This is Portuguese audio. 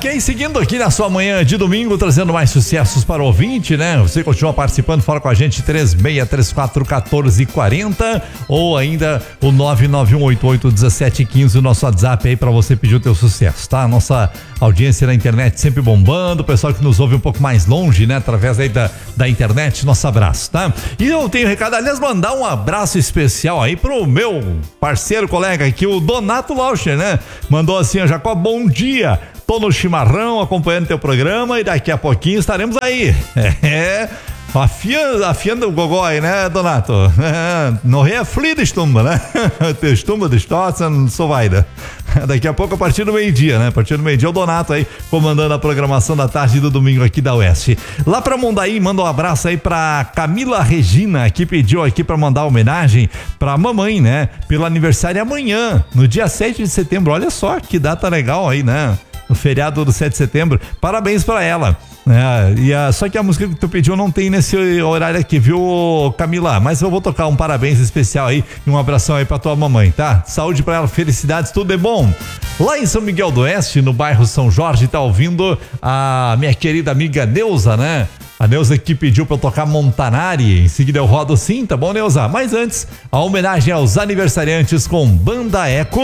Ok, seguindo aqui na sua manhã de domingo, trazendo mais sucessos para o ouvinte, né? Você continua participando, fala com a gente, 36341440 ou ainda o 991881715, o nosso WhatsApp aí para você pedir o teu sucesso, tá? Nossa audiência na internet sempre bombando, o pessoal que nos ouve um pouco mais longe, né? Através aí da internet, nosso abraço, tá? E eu tenho recado, aliás, mandar um abraço especial aí pro meu parceiro, colega aqui, o Donato Lauscher, né? Mandou assim, ó, Jacó, bom dia. Tô no chimarrão acompanhando teu programa e daqui a pouquinho estaremos aí. Afiando o gogó aí, né, Donato? Não é flida estumba, né? Estumba de Stotzen, sovaida. Daqui a pouco, a partir do meio-dia, né? A partir do meio-dia, o Donato aí comandando a programação da tarde do domingo aqui da Oeste. Lá pra Mundaí, manda um abraço aí pra Camila Regina, que pediu aqui pra mandar homenagem pra mamãe, né? Pelo aniversário amanhã, no dia 7 de setembro. Olha só que data legal aí, né? No feriado do 7 de setembro. Parabéns pra ela. Só que a música que tu pediu não tem nesse horário aqui, viu, Camila? Mas eu vou tocar um parabéns especial aí e um abração aí pra tua mamãe, tá? Saúde pra ela, felicidades, tudo é bom. Lá em São Miguel do Oeste, no bairro São Jorge, tá ouvindo a minha querida amiga Neuza, né? A Neuza que pediu pra eu tocar Montanari. Em seguida eu rodo sim, tá bom, Neuza? Mas antes, a homenagem aos aniversariantes com Banda Eco.